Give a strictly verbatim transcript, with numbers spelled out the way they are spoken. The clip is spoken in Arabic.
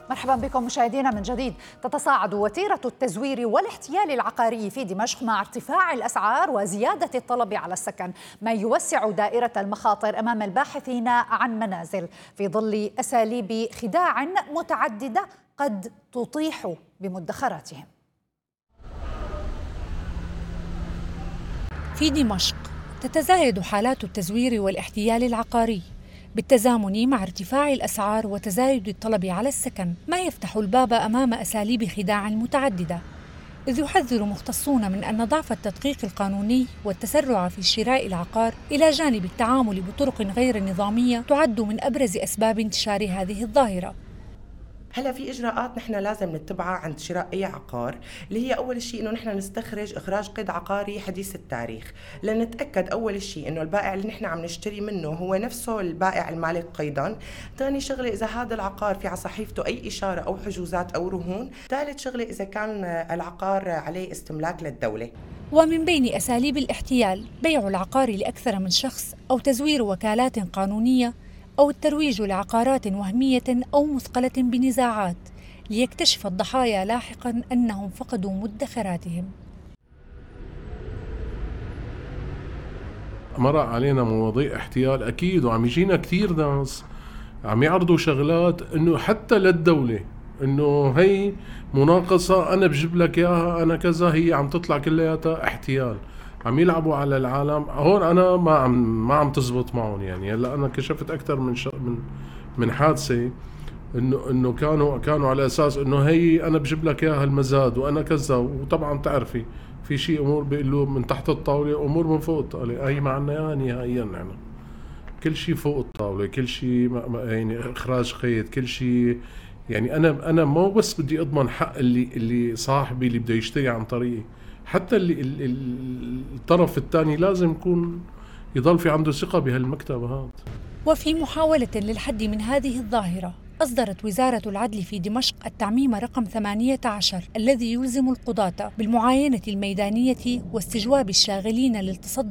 مرحبا بكم مشاهدينا من جديد. تتصاعد وتيرة التزوير والاحتيال العقاري في دمشق مع ارتفاع الأسعار وزيادة الطلب على السكن، ما يوسع دائرة المخاطر أمام الباحثين عن منازل في ظل أساليب خداع متعددة قد تطيح بمدخراتهم. في دمشق تتزايد حالات التزوير والاحتيال العقاري بالتزامن مع ارتفاع الأسعار وتزايد الطلب على السكن، ما يفتح الباب أمام أساليب خداع متعددة، إذ يحذر مختصون من أن ضعف التدقيق القانوني والتسرع في شراء العقار إلى جانب التعامل بطرق غير نظامية تعد من أبرز أسباب انتشار هذه الظاهرة. هلا في اجراءات نحن لازم نتبعها عند شراء اي عقار، اللي هي اول شيء انه نحن نستخرج اخراج قيد عقاري حديث التاريخ، لنتاكد اول شيء انه البائع اللي نحن عم نشتري منه هو نفسه البائع المالك قيدا. ثاني شغله اذا هذا العقار في على صحيفته اي اشاره او حجوزات او رهون. ثالث شغله اذا كان العقار عليه استملاك للدوله. ومن بين اساليب الاحتيال بيع العقار لاكثر من شخص او تزوير وكالات قانونيه أو الترويج لعقارات وهمية أو مثقلة بنزاعات، ليكتشف الضحايا لاحقاً أنهم فقدوا مدخراتهم. مرق علينا مواضيع احتيال أكيد، وعم يجينا كثير ناس عم يعرضوا شغلات إنه حتى للدولة إنه هي مناقصة، أنا بجيب لك إياها، أنا كذا، هي عم تطلع كلياتها احتيال. عم يلعبوا على العالم. هون انا ما عم ما عم تزبط معهم. يعني هلا انا كشفت اكثر من ش... من من حادثه انه انه كانوا كانوا على اساس انه هي انا بجيب لك اياها المزاد وانا كذا. وطبعا بتعرفي في شيء امور بيقولوا من تحت الطاوله، امور من فوق الطاوله. هي ما عندنا اياها نهائيا. نحن كل شيء فوق الطاوله، كل شيء يعني اخراج قيد، كل شيء. يعني انا انا مو بس بدي اضمن حق اللي اللي صاحبي اللي بده يشتري عن طريقي، حتى اللي الطرف الثاني لازم يكون يضل في عنده ثقة بهالمكتب هذا. وفي محاولة للحد من هذه الظاهرة، أصدرت وزارة العدل في دمشق التعميم رقم ثمانية عشر الذي يلزم القضاة بالمعاينة الميدانية واستجواب الشاغلين للتصدي